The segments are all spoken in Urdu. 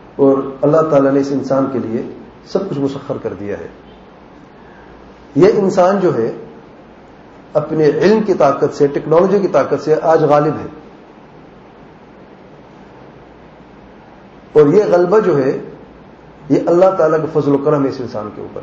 اور اللہ تعالیٰ نے اس انسان کے لیے سب کچھ مسخر کر دیا ہے. یہ انسان جو ہے اپنے علم کی طاقت سے، ٹیکنالوجی کی طاقت سے آج غالب ہے. اور یہ غلبہ جو ہے یہ اللہ تعالیٰ کا فضل و کرم ہے اس انسان کے اوپر.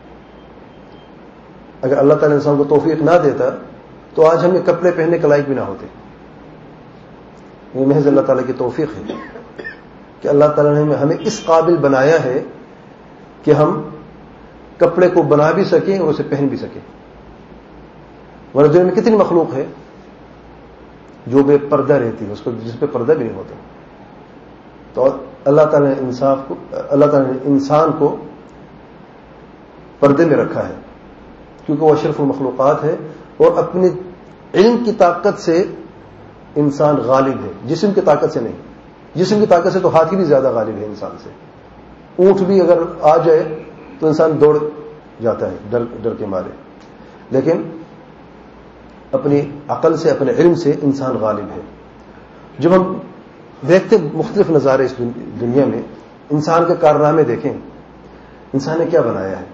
اگر اللہ تعالیٰ انسان کو توفیق نہ دیتا تو آج ہم یہ کپڑے پہننے کے لائق بھی نہ ہوتے. یہ محض اللہ تعالیٰ کی توفیق ہے کہ اللہ تعالیٰ نے ہمیں اس قابل بنایا ہے کہ ہم کپڑے کو بنا بھی سکیں اور اسے پہن بھی سکیں. ورنہ دنیا میں کتنی مخلوق ہے جو بے پردہ رہتی ہے، اس کو جس پہ پردہ بھی نہیں ہوتا. تو اللہ تعالیٰ نے انسان کو پردے میں رکھا ہے کیونکہ وہ اشرف المخلوقات ہے، اور اپنے علم کی طاقت سے انسان غالب ہے، جسم کی طاقت سے نہیں. جسم کی طاقت سے تو ہاتھی بھی زیادہ غالب ہے انسان سے. اونٹ بھی اگر آ جائے تو انسان دوڑ جاتا ہے ڈر کے مارے، لیکن اپنی عقل سے، اپنے علم سے انسان غالب ہے. جب ہم دیکھتے مختلف نظارے اس دنیا میں، انسان کے کارنامے دیکھیں، انسان نے کیا بنایا ہے.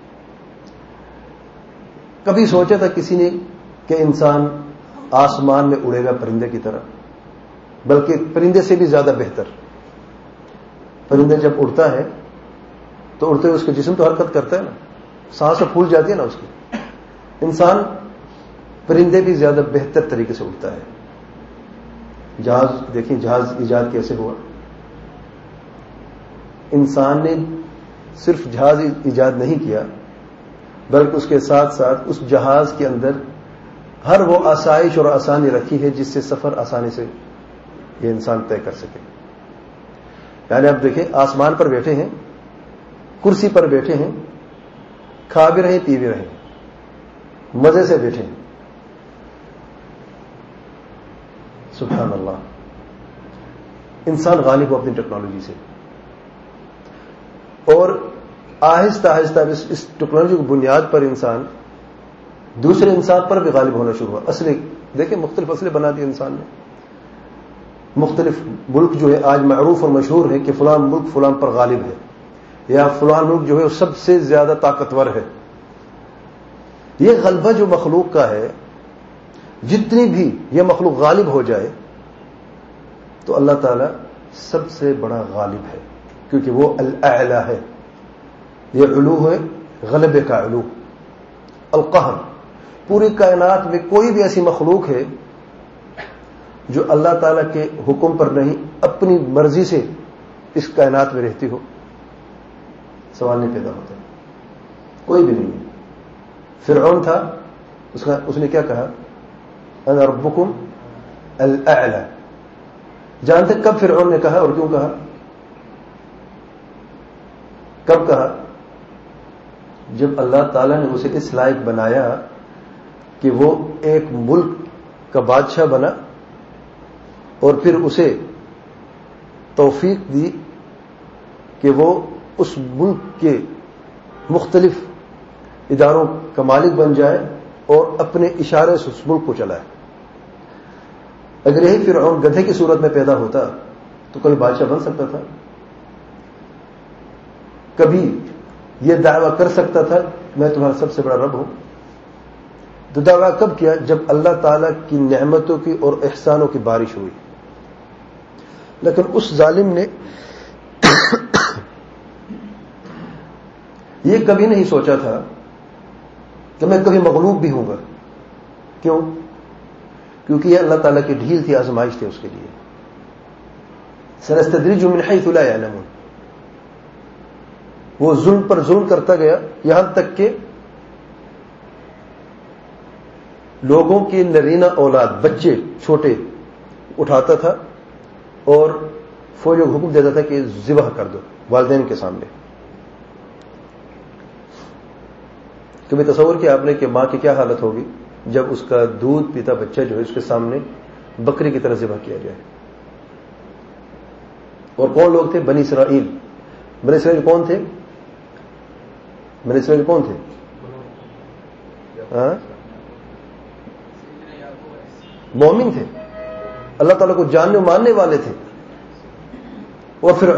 کبھی سوچا تھا کسی نے کہ انسان آسمان میں اڑے گا پرندے کی طرح؟ بلکہ پرندے سے بھی زیادہ بہتر. پرندے جب اڑتا ہے تو اڑتے ہوئے اس کا جسم تو حرکت کرتا ہے نا، سانس پھول جاتی ہے نا اس کی. انسان پرندے بھی زیادہ بہتر طریقے سے اڑتا ہے. جہاز دیکھیں، جہاز ایجاد کیسے ہوا. انسان نے صرف جہاز ایجاد نہیں کیا بلکہ اس کے ساتھ ساتھ اس جہاز کے اندر ہر وہ آسائش اور آسانی رکھی ہے جس سے سفر آسانی سے یہ انسان طے کر سکے. یعنی آپ دیکھیں، آسمان پر بیٹھے ہیں، کرسی پر بیٹھے ہیں، کھا بھی رہے، پی بھی رہے، مزے سے بیٹھے ہیں. سبحان اللہ. انسان غالب ہو اپنی ٹیکنالوجی سے، اور آہستہ آہستہ اس ٹیکنالوجی کی بنیاد پر انسان دوسرے انسان پر بھی غالب ہونا شروع ہوا. اصلیں دیکھیں، مختلف اصلیں بنا دی انسان نے. مختلف ملک جو ہے آج معروف اور مشہور ہے کہ فلاں ملک فلاں پر غالب ہے، یا فلاں ملک جو ہے وہ سب سے زیادہ طاقتور ہے. یہ غلبہ جو مخلوق کا ہے، جتنی بھی یہ مخلوق غالب ہو جائے تو اللہ تعالی سب سے بڑا غالب ہے، کیونکہ وہ الاعلی ہے. یہ علو ہے، غلبے کا علو، القہر. پوری کائنات میں کوئی بھی ایسی مخلوق ہے جو اللہ تعالی کے حکم پر نہیں، اپنی مرضی سے اس کائنات میں رہتی ہو؟ سوال نہیں پیدا ہوتا. کوئی بھی نہیں. فرعون تھا، اس نے کیا کہا؟ انا ربکم الاعلی. جانتے کب فرعون نے کہا اور کیوں کہا؟ کب کہا؟ جب اللہ تعالیٰ نے اسے اس لائق بنایا کہ وہ ایک ملک کا بادشاہ بنا، اور پھر اسے توفیق دی کہ وہ اس ملک کے مختلف اداروں کا مالک بن جائے اور اپنے اشارے سے اس ملک کو چلائے. اگر یہی فرعون گدھے کی صورت میں پیدا ہوتا تو کوئی بادشاہ بن سکتا تھا؟ کبھی یہ دعویٰ کر سکتا تھا میں تمہارا سب سے بڑا رب ہوں؟ تو دعویٰ کب کیا؟ جب اللہ تعالیٰ کی نعمتوں کی اور احسانوں کی بارش ہوئی. لیکن اس ظالم نے یہ کبھی نہیں سوچا تھا کہ میں کبھی مغلوب بھی ہوں گا. کیوں؟ کیونکہ یہ اللہ تعالیٰ کی ڈھیل تھی، آزمائش تھی اس کے لیے. سنستدرجهم من حيث لا يعلمون. وہ ظلم پر ظلم کرتا گیا، یہاں تک کہ لوگوں کی نرینہ اولاد، بچے چھوٹے اٹھاتا تھا اور فوجوں کو حکم دیتا تھا کہ ذبح کر دو والدین کے سامنے. کبھی تصور کیا آپ نے کہ ماں کی کیا حالت ہوگی جب اس کا دودھ پیتا بچہ جو ہے اس کے سامنے بکری کی طرح ذبح کیا جائے؟ اور کون لوگ تھے؟ بنی اسرائیل. بنی اسرائیل کون تھے؟ بنی اسرائیل کون تھے؟ مومن تھے، اللہ تعالیٰ کو جاننے ماننے والے تھے. اور پھر